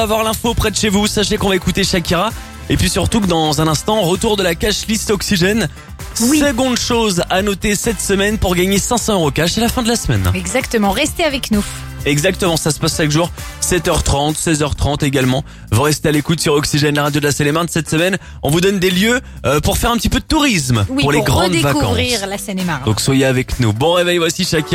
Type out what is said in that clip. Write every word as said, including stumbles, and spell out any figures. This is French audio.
Avoir l'info près de chez vous, sachez qu'on va écouter Shakira. Et puis surtout que dans un instant, retour de la cash list Oxygène. Oui. Seconde chose à noter cette semaine pour gagner cinq cents euros cash à la fin de la semaine. Exactement, restez avec nous. Exactement, ça se passe chaque jour, sept heures trente, seize heures trente également. Vous restez à l'écoute sur Oxygène, la radio de la Seine-et-Marne. Cette semaine, on vous donne des lieux euh, pour faire un petit peu de tourisme Oui, pour les pour grandes vacances. redécouvrir la Seine-et-Marne. Donc soyez avec nous. Bon réveil, voici Shakira.